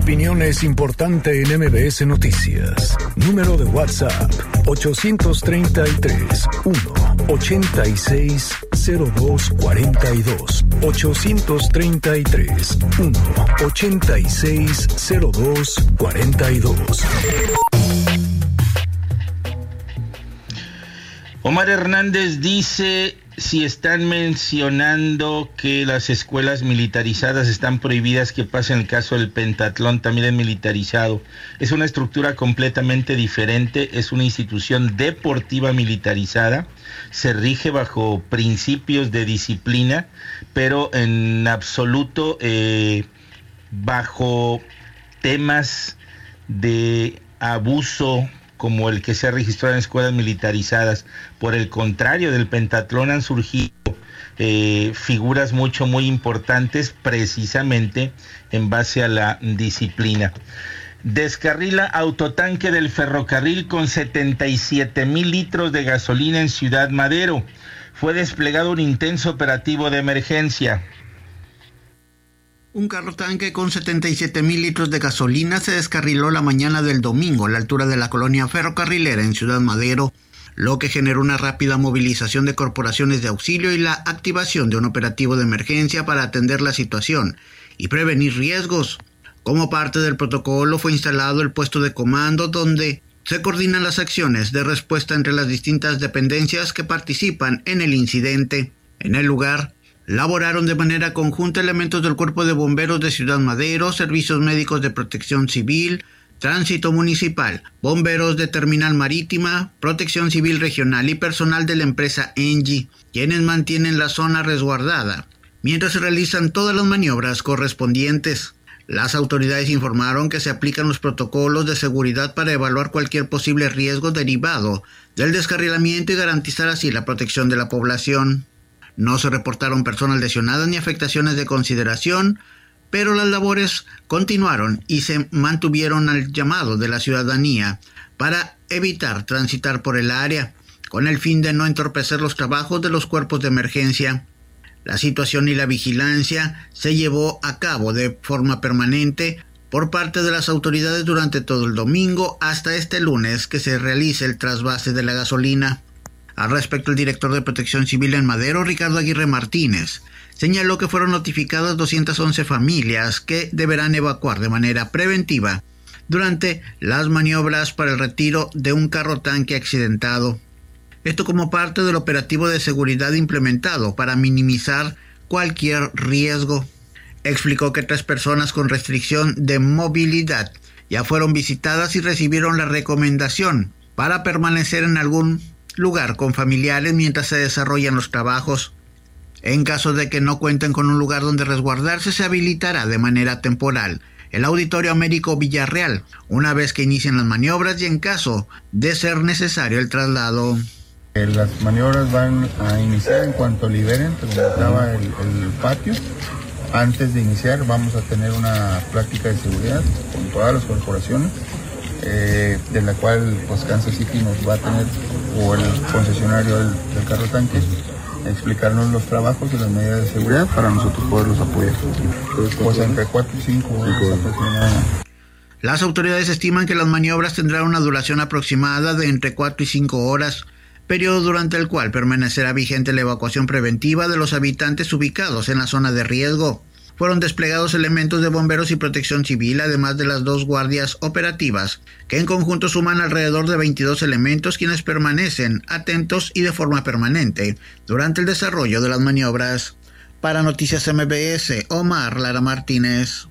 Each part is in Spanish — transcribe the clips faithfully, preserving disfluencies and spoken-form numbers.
opinión es importante en M B S Noticias. Número de WhatsApp ocho tres tres, uno, ocho seis, cero dos cuatro dos. ocho tres tres, uno, ocho seis, cero dos cuatro dos. Omar Hernández dice: si están mencionando que las escuelas militarizadas están prohibidas, que pasa en el caso del pentatlón, también es militarizado. Es una estructura completamente diferente, es una institución deportiva militarizada, se rige bajo principios de disciplina, pero en absoluto eh, bajo temas de abuso como el que se ha registrado en escuelas militarizadas. Por el contrario, del pentatlón han surgido eh, figuras mucho, muy importantes, precisamente en base a la disciplina. Descarrila autotanque del ferrocarril con setenta y siete mil litros de gasolina en Ciudad Madero. Fue desplegado un intenso operativo de emergencia. Un carro tanque con setenta y siete mil litros de gasolina se descarriló la mañana del domingo a la altura de la colonia ferrocarrilera en Ciudad Madero, lo que generó una rápida movilización de corporaciones de auxilio y la activación de un operativo de emergencia para atender la situación y prevenir riesgos. Como parte del protocolo fue instalado el puesto de comando donde se coordinan las acciones de respuesta entre las distintas dependencias que participan en el incidente. En el lugar laboraron de manera conjunta elementos del Cuerpo de Bomberos de Ciudad Madero, Servicios Médicos de Protección Civil, Tránsito Municipal, Bomberos de Terminal Marítima, Protección Civil Regional y personal de la empresa Engie, quienes mantienen la zona resguardada, mientras se realizan todas las maniobras correspondientes. Las autoridades informaron que se aplican los protocolos de seguridad para evaluar cualquier posible riesgo derivado del descarrilamiento y garantizar así la protección de la población. No se reportaron personas lesionadas ni afectaciones de consideración, pero las labores continuaron y se mantuvieron al llamado de la ciudadanía para evitar transitar por el área, con el fin de no entorpecer los trabajos de los cuerpos de emergencia. La situación y la vigilancia se llevó a cabo de forma permanente por parte de las autoridades durante todo el domingo hasta este lunes que se realice el trasvase de la gasolina. Al respecto, el director de Protección Civil en Madero, Ricardo Aguirre Martínez, señaló que fueron notificadas doscientas once familias que deberán evacuar de manera preventiva durante las maniobras para el retiro de un carro tanque accidentado. Esto como parte del operativo de seguridad implementado para minimizar cualquier riesgo. Explicó que tres personas con restricción de movilidad ya fueron visitadas y recibieron la recomendación para permanecer en algún lugar con familiares mientras se desarrollan los trabajos. En caso de que no cuenten con un lugar donde resguardarse, se habilitará de manera temporal el Auditorio Américo Villarreal una vez que inicien las maniobras y en caso de ser necesario el traslado. Las maniobras van a iniciar en cuanto liberen, te comentaba, el, el patio. Antes de iniciar vamos a tener una práctica de seguridad con todas las corporaciones, eh, de la cual pues Kansas City nos va a tener, o el concesionario del, del carro tanque, explicarnos los trabajos y las medidas de seguridad para nosotros poderlos apoyar. Pues entre cuatro y cinco horas aproximadamente. Las autoridades estiman que las maniobras tendrán una duración aproximada de entre cuatro y cinco horas, periodo durante el cual permanecerá vigente la evacuación preventiva de los habitantes ubicados en la zona de riesgo. Fueron desplegados elementos de bomberos y protección civil, además de las dos guardias operativas, que en conjunto suman alrededor de veintidós elementos quienes permanecen atentos y de forma permanente durante el desarrollo de las maniobras. Para Noticias M B S, Omar Lara Martínez.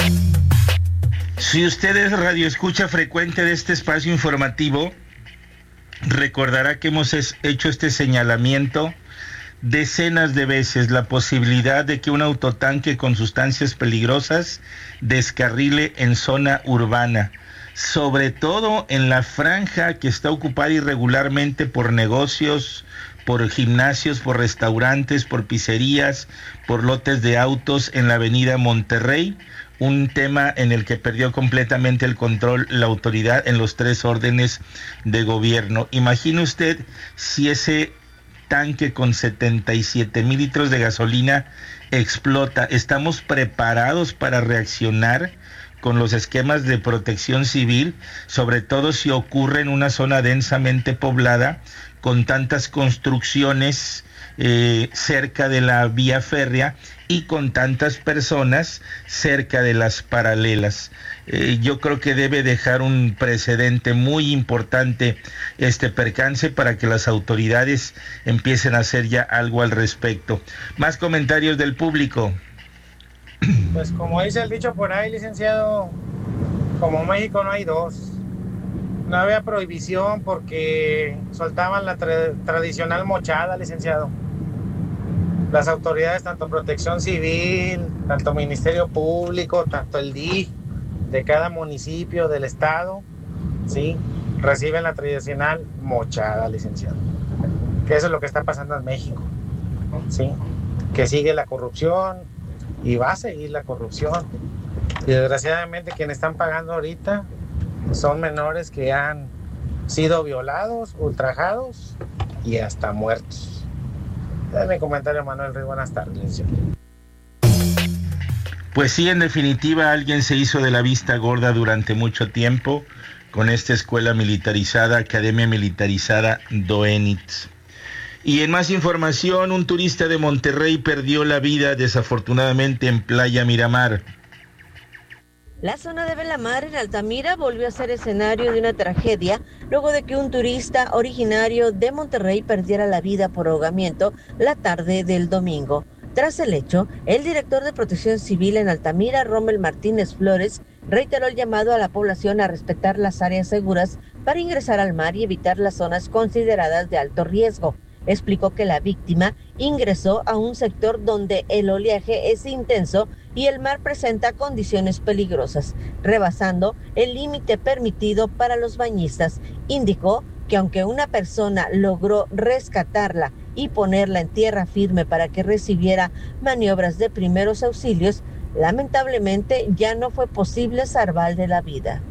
Si usted es radioescucha frecuente de este espacio informativo, recordará que hemos hecho este señalamiento decenas de veces, la posibilidad de que un autotanque con sustancias peligrosas descarrile en zona urbana, sobre todo en la franja que está ocupada irregularmente por negocios, por gimnasios, por restaurantes, por pizzerías, por lotes de autos en la avenida Monterrey, un tema en el que perdió completamente el control la autoridad en los tres órdenes de gobierno. Imagine usted si ese tanque con setenta y siete mil litros de gasolina explota. ¿Estamos preparados para reaccionar con los esquemas de protección civil, sobre todo si ocurre en una zona densamente poblada, con tantas construcciones eh, cerca de la vía férrea y con tantas personas cerca de las paralelas. Eh, yo creo que debe dejar un precedente muy importante este percance para que las autoridades empiecen a hacer ya algo al respecto. Más comentarios del público. Pues como dice el dicho por ahí, licenciado, como México no hay dos. No había prohibición porque soltaban la tra- tradicional mochada, licenciado. Las autoridades, tanto Protección Civil, tanto Ministerio Público, tanto el D I F de cada municipio del estado, sí, reciben la tradicional mochada, licenciado. Que eso es lo que está pasando en México, sí, que sigue la corrupción y va a seguir la corrupción. Y desgraciadamente quienes están pagando ahorita son menores que han sido violados, ultrajados y hasta muertos. Es mi comentario, Manuel Rey. Buenas tardes, licenciado. Pues sí, en definitiva, alguien se hizo de la vista gorda durante mucho tiempo con esta escuela militarizada, Academia Militarizada Doenitz. Y en más información, un turista de Monterrey perdió la vida desafortunadamente en Playa Miramar. La zona de Belamar en Altamira volvió a ser escenario de una tragedia luego de que un turista originario de Monterrey perdiera la vida por ahogamiento la tarde del domingo. Tras el hecho, el director de Protección Civil en Altamira, Rommel Martínez Flores, reiteró el llamado a la población a respetar las áreas seguras para ingresar al mar y evitar las zonas consideradas de alto riesgo. Explicó que la víctima ingresó a un sector donde el oleaje es intenso y el mar presenta condiciones peligrosas, rebasando el límite permitido para los bañistas. Indicó que aunque una persona logró rescatarla y ponerla en tierra firme para que recibiera maniobras de primeros auxilios, lamentablemente ya no fue posible salvarle la vida.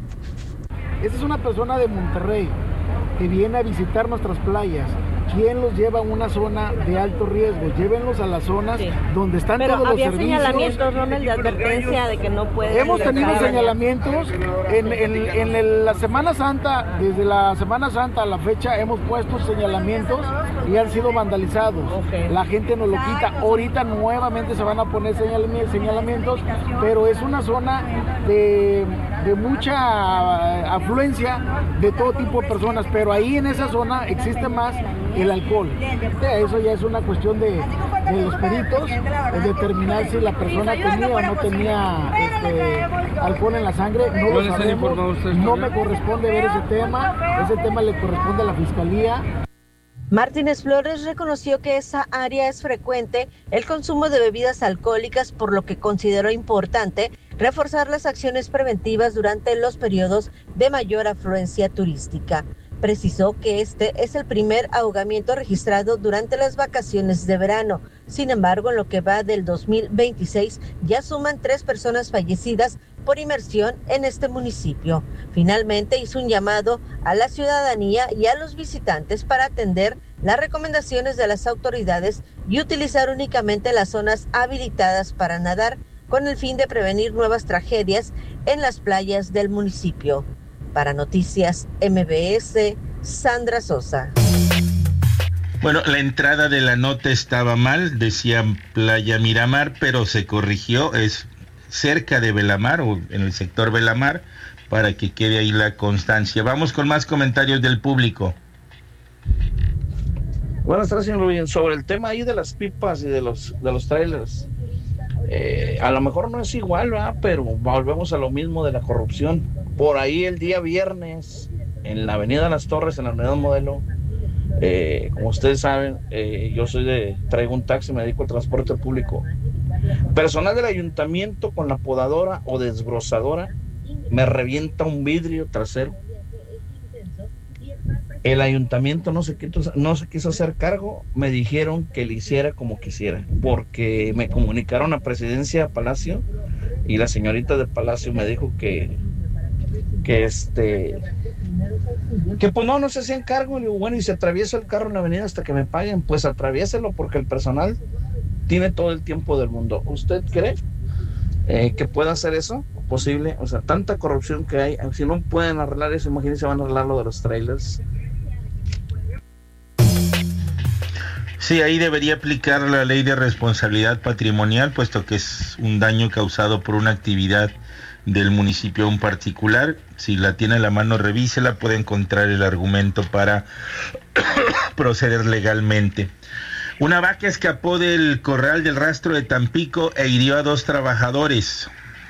Esta es una persona de Monterrey que viene a visitar nuestras playas. ¿Quién los lleva a una zona de alto riesgo? Llévenlos a las zonas sí. donde están Pero todos los servicios. Pero había señalamientos, Rommel, de advertencia de que no pueden... Hemos tenido señalamientos en, en, en el, la Semana Santa, desde la Semana Santa a la fecha hemos puesto señalamientos y han sido vandalizados. Okay. La gente nos lo quita. Ahorita nuevamente se van a poner señalamientos, pero es una zona de, de mucha afluencia de todo tipo de personas, pero ahí en esa zona existe más el alcohol. Eso ya es una cuestión de, de los peritos, de determinar si la persona tenía o no tenía este, alcohol en la sangre. No lo sabemos, no me corresponde ver ese tema, ese tema le corresponde a la Fiscalía. Martínez Flores reconoció que esa área es frecuente el consumo de bebidas alcohólicas, por lo que consideró importante reforzar las acciones preventivas durante los periodos de mayor afluencia turística. Precisó que este es el primer ahogamiento registrado durante las vacaciones de verano. Sin embargo, en lo que va del dos mil veintiséis, ya suman tres personas fallecidas por inmersión en este municipio. Finalmente, hizo un llamado a la ciudadanía y a los visitantes para atender las recomendaciones de las autoridades y utilizar únicamente las zonas habilitadas para nadar, con el fin de prevenir nuevas tragedias en las playas del municipio. Para Noticias M B S, Sandra Sosa. Bueno, la entrada de la nota estaba mal, decía Playa Miramar, pero se corrigió, es cerca de Belamar o en el sector Belamar, para que quede ahí la constancia. Vamos con más comentarios del público. Buenas tardes, señor Rubén. Sobre el tema ahí de las pipas y de los, de los trailers, eh, a lo mejor no es igual, ¿verdad? Pero volvemos a lo mismo de la corrupción. Por ahí el día viernes, en la avenida Las Torres, en la unidad modelo, eh, como ustedes saben, eh, yo soy de, traigo un taxi, me dedico al transporte público. Personal del ayuntamiento con la podadora o desbrozadora me revienta un vidrio trasero. El ayuntamiento no se quiso, no se quiso hacer cargo, me dijeron que le hiciera como quisiera, porque me comunicaron a Presidencia, a Palacio, y la señorita de Palacio me dijo que que este que pues no, no se hacían cargo. Y bueno, y se atraviesa el carro en la avenida hasta que me paguen, pues atraviéselo, porque el personal tiene todo el tiempo del mundo. ¿Usted cree eh, que pueda hacer eso posible. O sea, tanta corrupción que hay, si no pueden arreglar eso, imagínense, van a arreglar lo de los trailers. Sí, ahí debería aplicar la ley de responsabilidad patrimonial, puesto que es un daño causado por una actividad del municipio en particular. Si la tiene a la mano, revísela, puede encontrar el argumento para proceder legalmente. Una vaca escapó del corral del rastro de Tampico e hirió a dos trabajadores.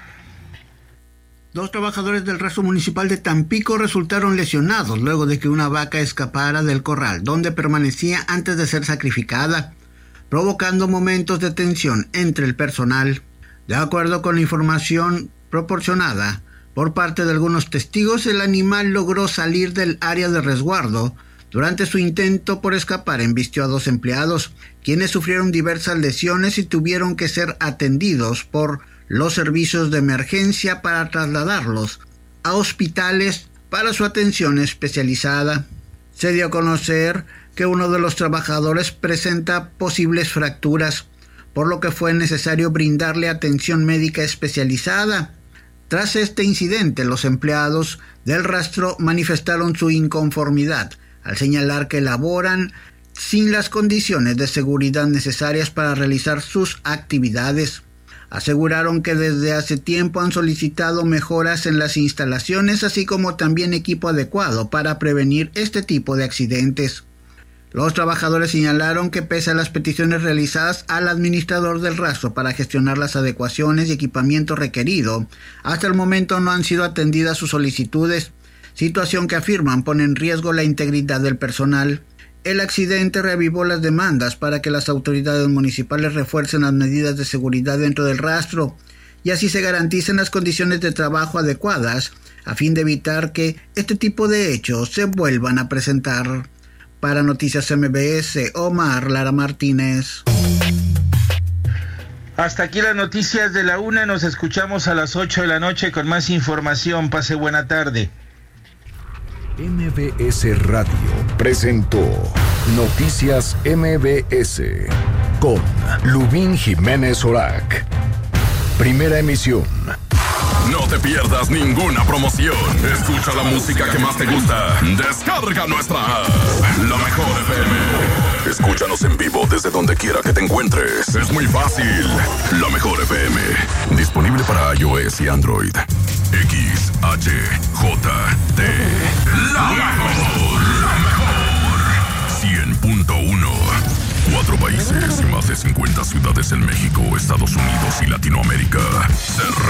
Dos trabajadores del rastro municipal de Tampico resultaron lesionados luego de que una vaca escapara del corral, donde permanecía antes de ser sacrificada, provocando momentos de tensión entre el personal. De acuerdo con la información proporcionada por parte de algunos testigos, el animal logró salir del área de resguardo. Durante su intento por escapar, embistió a dos empleados, quienes sufrieron diversas lesiones y tuvieron que ser atendidos por los servicios de emergencia para trasladarlos a hospitales para su atención especializada. Se dio a conocer que uno de los trabajadores presenta posibles fracturas, por lo que fue necesario brindarle atención médica especializada. Tras este incidente, los empleados del rastro manifestaron su inconformidad al señalar que laboran sin las condiciones de seguridad necesarias para realizar sus actividades. Aseguraron que desde hace tiempo han solicitado mejoras en las instalaciones, así como también equipo adecuado para prevenir este tipo de accidentes. Los trabajadores señalaron que pese a las peticiones realizadas al administrador del rastro para gestionar las adecuaciones y equipamiento requerido, hasta el momento no han sido atendidas sus solicitudes, situación que afirman pone en riesgo la integridad del personal. El accidente reavivó las demandas para que las autoridades municipales refuercen las medidas de seguridad dentro del rastro y así se garanticen las condiciones de trabajo adecuadas a fin de evitar que este tipo de hechos se vuelvan a presentar. Para Noticias M B S, Omar Lara Martínez. Hasta aquí las noticias de la una. Nos escuchamos a las ocho de la noche con más información. Pase buena tarde. M B S Radio presentó Noticias M B S con Lubín Jiménez Orac. Primera emisión. No te pierdas ninguna promoción. Escucha la música que más te gusta. Descarga nuestra app, La Mejor F M. Escúchanos en vivo desde donde quiera que te encuentres. Es muy fácil. La Mejor F M. Disponible para iOS y Android. X, H, J, T. La Mejor. La Mejor. cien punto uno. Cuatro países y más de cincuenta ciudades en México, Estados Unidos y Latinoamérica. Se